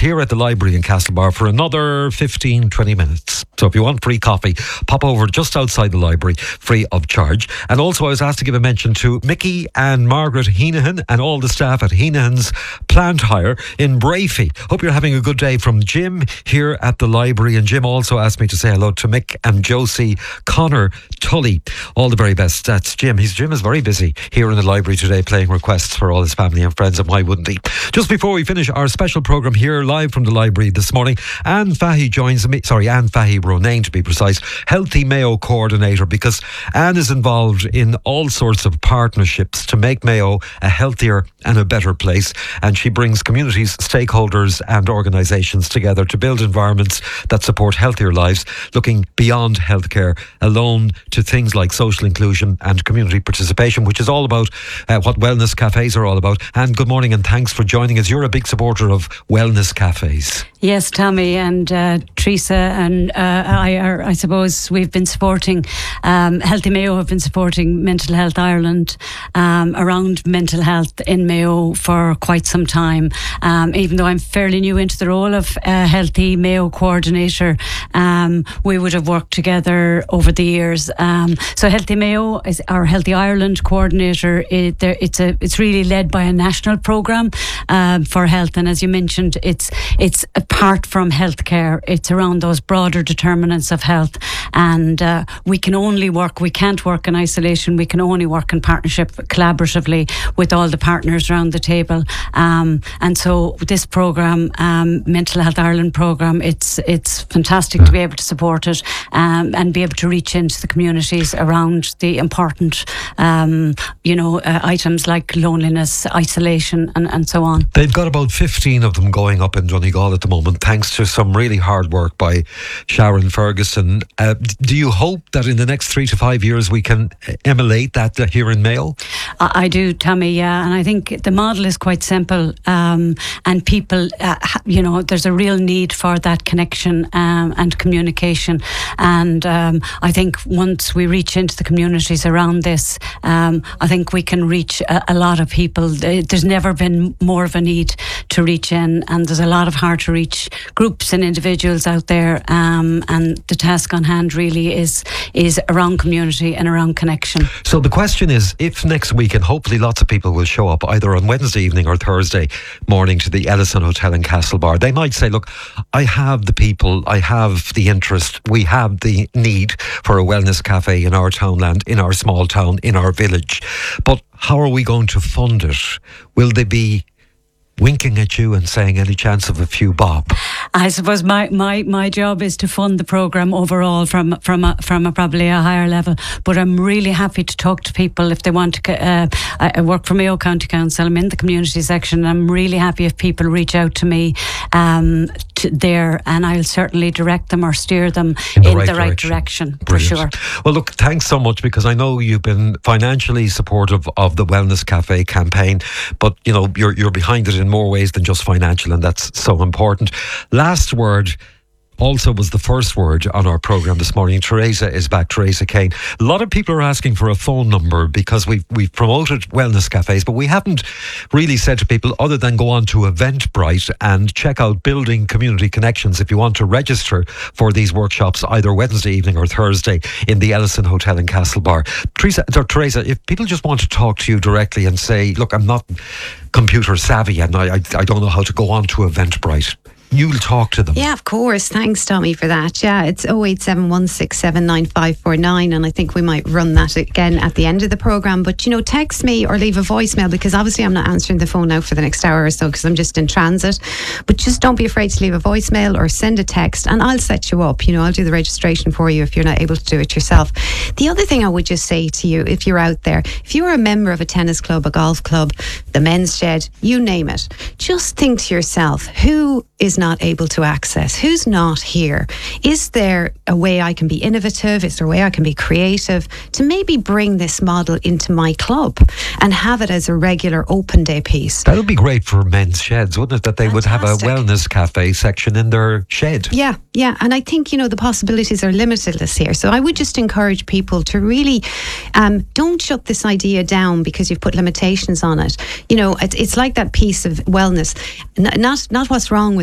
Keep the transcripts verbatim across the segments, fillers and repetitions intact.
here at the library in Castlebar for another fifteen, twenty minutes. So if you want free coffee, pop over just outside the library, free of charge. And also I was asked to give a mention to Mickey and Margaret Heenahan and all the staff at Heenahan's Plant Hire in Brafey. Hope you're having a good day from Jim here at the library. And Jim also asked me to say hello to Mick and Josie Connor Tully. All the very best. That's Jim. His Jim is very busy here in the library today, playing requests for all his family and friends, and why wouldn't he? Just before we finish our special programme here live from the library this morning, Anne Fahey joins me, sorry, Anne Fahey Ronayne to be precise, Healthy Mayo Coordinator, because Anne is involved in all sorts of partnerships to make Mayo a healthier and a better place, and she brings communities, stakeholders and organisations together to build environments that support healthier lives, looking beyond healthcare alone to things like social inclusion and community participation, which is all about uh, what wellness cafes are all about. And good morning and thanks for joining us. You're a big supporter of wellness cafes. Yes, Tommy and uh, Teresa and uh, I are, I suppose we've been supporting, um, Healthy Mayo have been supporting Mental Health Ireland um, around mental health in Mayo for quite some time. Um, even though I'm fairly new into the role of uh, Healthy Mayo Coordinator, um, we would have worked together over the years. Um, so Healthy Mayo is our Healthy Ireland Coordinator. It, there, it's a it's really led by a national programme um, for health, and as you mentioned, it's it's apart from healthcare. It's around those broader determinants of health, and uh, we can only work. We can't work in isolation. We can only work in partnership, collaboratively with all the partners around the table. Um, and so this programme, um, Mental Health Ireland programme, it's it's fantastic to be able to support it um, and be able to reach into the communities around the important, um, you know, uh, items like loneliness, isolation, and, and so on. They've got about fifteen of them going up in Donegal at the moment, thanks to some really hard work by Sharon Ferguson. Uh, do you hope that in the next three to five years we can emulate that uh, here in Mayo? I, I do, Tommy, yeah. And I think the model is quite simple. Um, and people, uh, ha, you know, there's a real need for that connection um, and communication. And um, I think once we reach into the communities around this, um, I think we can reach a, a lot of people. There's never been more of a need to reach in, and there's a lot of hard to reach groups and individuals out there. Um, and the task on hand really is is around community and around connection. So the question is, if next week, and hopefully lots of people will show up either on Wednesday evening or Thursday morning to the Ellison Hotel in Castlebar, they might say, look, I have the people, I have the interest, we have the need for a wellness cafe in our townland, in our small town, in our village. But how are we going to fund it? Will they be winking at you and saying any chance of a few bob? I suppose my, my, my job is to fund the programme overall from from a, from a probably a higher level, but I'm really happy to talk to people if they want to. Uh, I work for Mayo County Council, I'm in the community section, and I'm really happy if people reach out to me um, to there, and I'll certainly direct them or steer them in the, in right, the right direction, direction for sure. Well, look, thanks so much, because I know you've been financially supportive of the Wellness Cafe campaign, but you know you're you're behind it in more ways than just financial, and that's so important. Last word also was the first word on our programme this morning. Teresa is back, Teresa Kane. A lot of people are asking for a phone number because we've, we've promoted wellness cafes, but we haven't really said to people other than go on to Eventbrite and check out Building Community Connections if you want to register for these workshops either Wednesday evening or Thursday in the Ellison Hotel in Castlebar. Teresa, Teresa, if people just want to talk to you directly and say, look, I'm not computer savvy and I, I, I don't know how to go on to Eventbrite, you'll talk to them. Yeah, of course. Thanks, Tommy, for that. Yeah, it's oh eight seven one six seven nine five four nine, and I think we might run that again at the end of the programme. But, you know, text me or leave a voicemail, because obviously I'm not answering the phone now for the next hour or so because I'm just in transit. But just don't be afraid to leave a voicemail or send a text, and I'll set you up. You know, I'll do the registration for you if you're not able to do it yourself. The other thing I would just say to you, if you're out there, if you're a member of a tennis club, a golf club, the men's shed, you name it, just think to yourself, who is not able to access? Who's not here? Is there a way I can be innovative? Is there a way I can be creative to maybe bring this model into my club and have it as a regular open day piece? That would be great for men's sheds, wouldn't it? That they Fantastic. Would have a wellness cafe section in their shed. Yeah, yeah. And I think, you know, the possibilities are limitless here. So I would just encourage people to really um, don't shut this idea down because you've put limitations on it. You know, it's, it's like that piece of wellness. N- not, not what's wrong with me.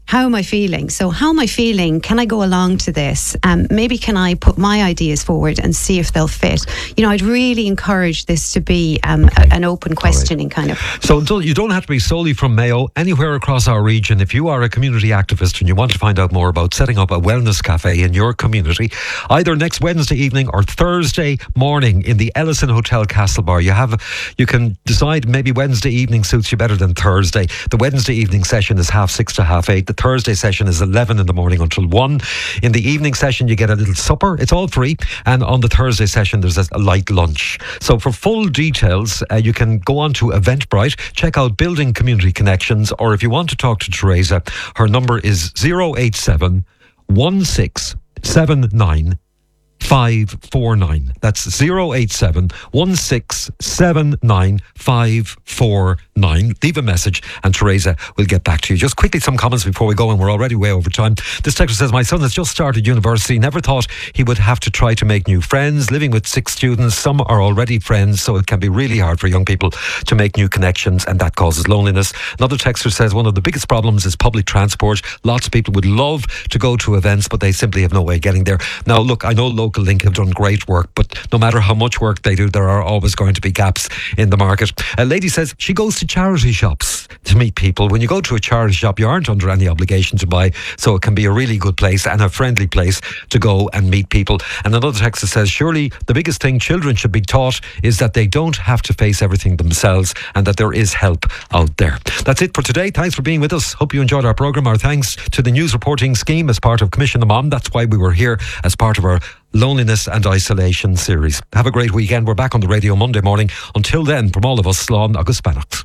how am I feeling? So how am I feeling? Can I go along to this? Um, maybe can I put my ideas forward and see if they'll fit? You know, I'd really encourage this to be um, a, an open questioning right. kind of. So you don't have to be solely from Mayo. Anywhere across our region, if you are a community activist and you want to find out more about setting up a wellness cafe in your community, either next Wednesday evening or Thursday morning in the Ellison Hotel Castlebar, you have, you can decide maybe Wednesday evening suits you better than Thursday. The Wednesday evening session is half six to half eight. The Thursday session is eleven in the morning until one. In the evening session, you get a little supper. It's all free. And on the Thursday session, there's a light lunch. So for full details, uh, you can go on to Eventbrite, check out Building Community Connections, or if you want to talk to Teresa, her number is zero eight seven, one six seven nine, five four nine. That's zero eight seven, one six seven nine, five four nine. Leave a message and Teresa will get back to you. Just quickly some comments before we go, and we're already way over time. This texter says, my son has just started university, never thought he would have to try to make new friends. Living with six students, some are already friends, so it can be really hard for young people to make new connections, and that causes loneliness. Another texter says, one of the biggest problems is public transport. Lots of people would love to go to events, but they simply have no way of getting there. Now look, I know Local Link have done great work, but no matter how much work they do, there are always going to be gaps in the market. A lady says she goes to charity shops to meet people. When you go to a charity shop, you aren't under any obligation to buy, so it can be a really good place and a friendly place to go and meet people. And another text that says, surely the biggest thing children should be taught is that they don't have to face everything themselves and that there is help out there. That's it for today. Thanks for being with us. Hope you enjoyed our programme. Our thanks to the News Reporting Scheme as part of Commission the Mom. That's why we were here as part of our Loneliness and Isolation series. Have a great weekend. We're back on the radio Monday morning. Until then, from all of us, Slán agus Beannacht.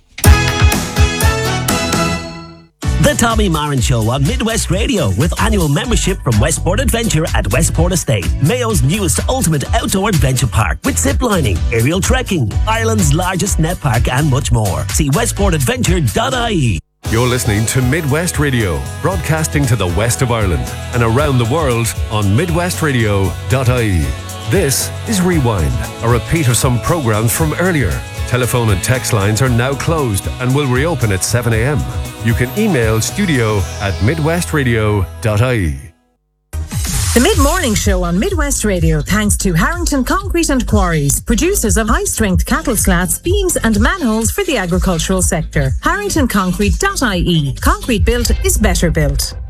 The Tommy Marin Show on Midwest Radio, with annual membership from Westport Adventure at Westport Estate, Mayo's newest ultimate outdoor adventure park, with zip lining, aerial trekking, Ireland's largest net park, and much more. See westport adventure dot I E. You're listening to Midwest Radio, broadcasting to the west of Ireland and around the world on midwest radio dot I E. This is Rewind, a repeat of some programmes from earlier. Telephone and text lines are now closed and will reopen at seven a.m. You can email studio at midwest radio dot I E. The Mid-Morning Show on Midwest Radio, thanks to Harrington Concrete and Quarries, producers of high-strength cattle slats, beams and manholes for the agricultural sector. harrington concrete dot I E. Concrete built is better built.